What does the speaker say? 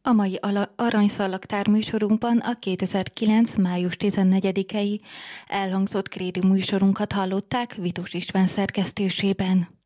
A mai Aranyszalagtár műsorunkban a 2009. május 14-i elhangzott krédi műsorunkat hallották Vitus István szerkesztésében.